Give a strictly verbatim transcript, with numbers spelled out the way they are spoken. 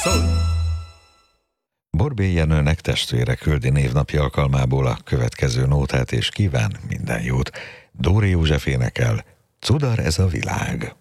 Borbély Jenőnek testvére küldi névnapja alkalmából a következő nótát, és kíván minden jót. Dóri József énekel: Cudar ez a világ.